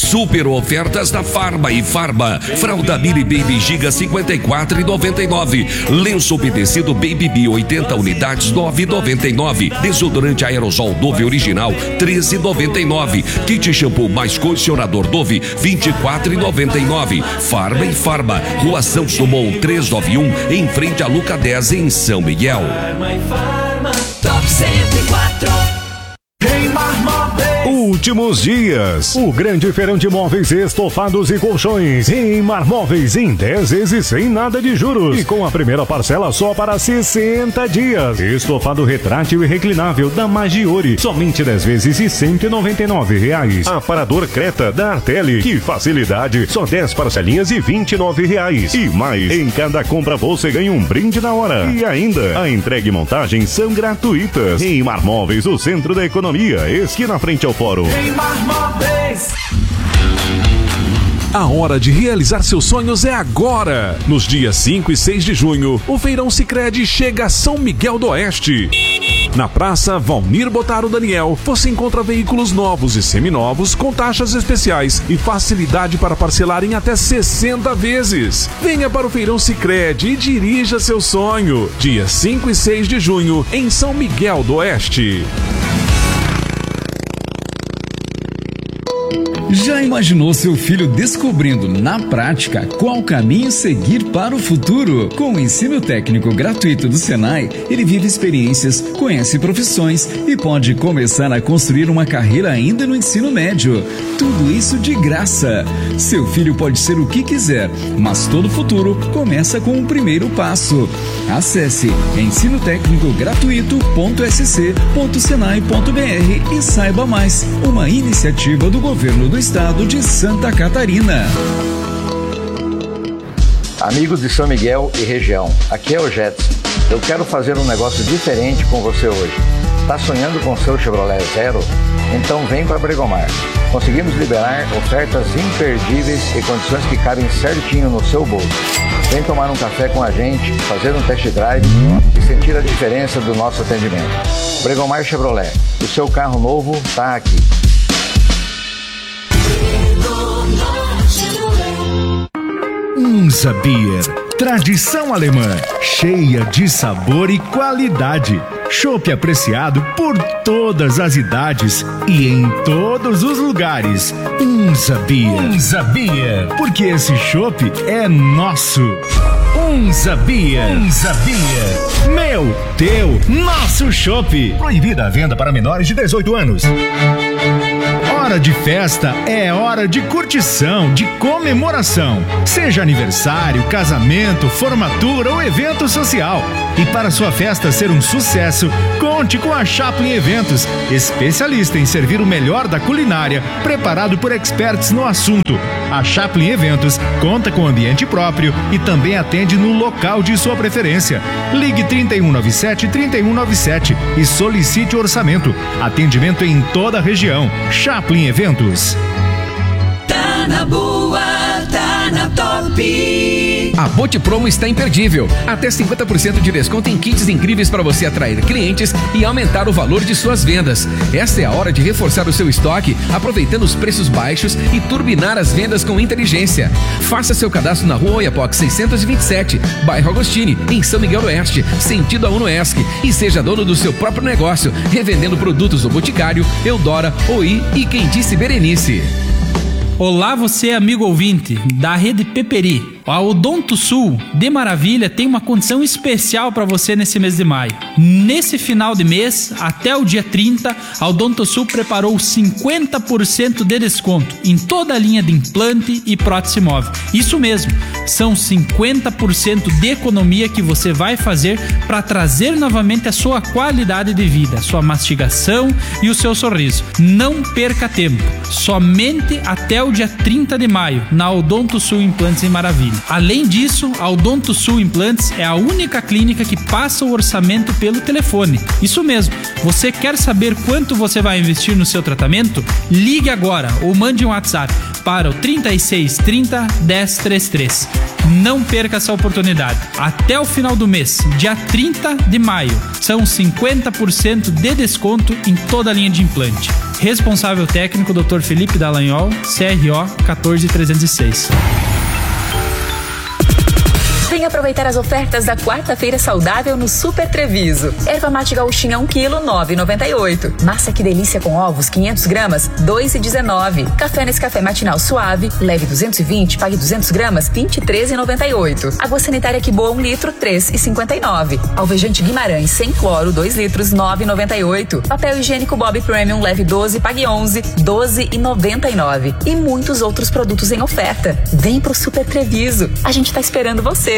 Super ofertas da Farma e Farma. Fralda Mini Baby Giga 54,99. Lenço umedecido Baby B 80 unidades 9,99. Desodorante aerosol Dove original 13,99. Kit shampoo mais condicionador Dove 24,99. Farma e Farma. Rua Santos Dumont 391, em frente a Luca 10 em São Miguel. Farma e Farma, Top 104. Últimos dias. O grande feirão de móveis, estofados e colchões em Mar Móveis em 10 vezes sem nada de juros. E com a primeira parcela só para 60 dias. Estofado retrátil e reclinável da Maggiore, somente 10 vezes e R$199. Aparador Creta da Artelli, que facilidade, só 10 parcelinhas e R$29. E mais, em cada compra você ganha um brinde na hora. E ainda, a entrega e montagem são gratuitas. Em Mar Móveis, o centro da economia, esquina frente ao fórum. A hora de realizar seus sonhos é agora! Nos dias 5 e 6 de junho, o Feirão Sicredi chega a São Miguel do Oeste. Na Praça Valmir Botaro Daniel, você encontra veículos novos e seminovos com taxas especiais e facilidade para parcelar em até 60 vezes. Venha para o Feirão Sicredi e dirija seu sonho. Dias 5 e 6 de junho, em São Miguel do Oeste. Já imaginou seu filho descobrindo na prática qual caminho seguir para o futuro? Com o ensino técnico gratuito do Senai, ele vive experiências, conhece profissões e pode começar a construir uma carreira ainda no ensino médio. Tudo isso de graça. Seu filho pode ser o que quiser, mas todo futuro começa com o primeiro passo. Acesse ensinotécnicogratuito.sc.senai.br e saiba mais. Uma iniciativa do governo do Estado de Santa Catarina. Amigos de São Miguel e região, aqui é o Jetson. Eu quero fazer um negócio diferente com você hoje. Tá sonhando com seu Chevrolet Zero? Então vem para Bregomar. Conseguimos liberar ofertas imperdíveis e condições que cabem certinho no seu bolso. Vem tomar um café com a gente, fazer um test drive e sentir a diferença do nosso atendimento. Bregomar Chevrolet, o seu carro novo tá aqui. Unser Bier, tradição alemã, cheia de sabor e qualidade. Chopp apreciado por todas as idades e em todos os lugares. Unser Bier. Unser Bier. Porque esse chopp é nosso. Unser Bier. Unser Bier. Meu, teu, nosso chopp. Proibida a venda para menores de 18 anos. Hora de festa é hora de curtição, de comemoração. Seja aniversário, casamento, formatura ou evento social. E para sua festa ser um sucesso, conte com a Chaplin Eventos, especialista em servir o melhor da culinária, preparado por experts no assunto. A Chaplin Eventos conta com ambiente próprio e também atende no local de sua preferência. Ligue 3197-3197 e solicite orçamento. Atendimento em toda a região. Chaplin Eventos. Tá na boa, tá na top. A Bote Promo está imperdível. Até 50% de desconto em kits incríveis para você atrair clientes e aumentar o valor de suas vendas. Esta é a hora de reforçar o seu estoque, aproveitando os preços baixos e turbinar as vendas com inteligência. Faça seu cadastro na Rua Oiapoque 627, bairro Agostini, em São Miguel do Oeste, sentido a UNOESC, e seja dono do seu próprio negócio, revendendo produtos do Boticário, Eudora, OI e Quem Disse Berenice. Olá, você amigo ouvinte da Rede Peperi. A Odonto Sul de Maravilha tem uma condição especial para você nesse mês de maio. Nesse final de mês, até o dia 30, a Odonto Sul preparou 50% de desconto em toda a linha de implante e prótese móvel. Isso mesmo, são 50% de economia que você vai fazer para trazer novamente a sua qualidade de vida, a sua mastigação e o seu sorriso. Não perca tempo, somente até o dia 30 de maio, na Odonto Sul Implantes em Maravilha. Além disso, a Odonto Sul Implantes é a única clínica que passa o orçamento pelo telefone. Isso mesmo, você quer saber quanto você vai investir no seu tratamento? Ligue agora ou mande um WhatsApp para o 3630 1033. Não perca essa oportunidade. Até o final do mês, dia 30 de maio, são 50% de desconto em toda a linha de implante. Responsável técnico Dr. Felipe Dallagnol, CRO 14306. Vem aproveitar as ofertas da quarta-feira saudável no Super Treviso. Erva mate gauchinha 1 kg, 9,98. Massa que delícia com ovos, 500 gramas, 2,19. Café Nescafé matinal suave, leve 220, pague 200 gramas, 23,98. Água sanitária que boa 1 litro, 3,59. Alvejante Guimarães sem cloro, 2 litros, 9,98. Papel higiênico Bob Premium, leve 12, pague 11, 12,99. E muitos outros produtos em oferta. Vem pro Super Treviso. A gente tá esperando você.